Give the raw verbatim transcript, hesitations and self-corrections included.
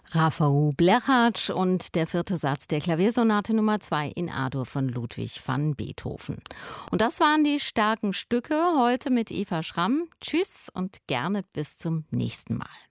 Rafał Blechacz und der vierte Satz der Klaviersonate Nummer zwei in A-Dur von Ludwig van Beethoven. Und das waren die starken Stücke heute mit Eva Schramm. Tschüss und gerne bis zum nächsten Mal.